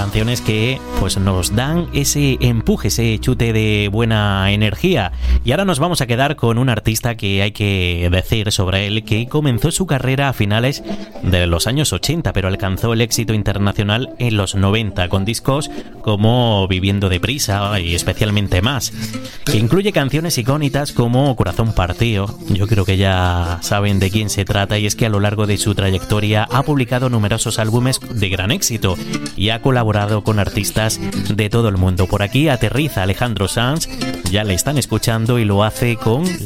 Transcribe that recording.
canciones que pues nos dan ese empuje, ese chute de buena energía. Y ahora nos vamos a quedar con un artista que hay que decir sobre él que comenzó su carrera a finales de los años 80, pero alcanzó el éxito internacional en los 90 con discos como Viviendo deprisa y especialmente Más, que incluye canciones icónicas como Corazón partido. Yo creo que ya saben de quién se trata, y es que a lo largo de su trayectoria ha publicado numerosos álbumes de gran éxito y ha colaborado con artistas de todo el mundo. Por aquí aterriza Alejandro Sanz, ya le están escuchando y lo hace con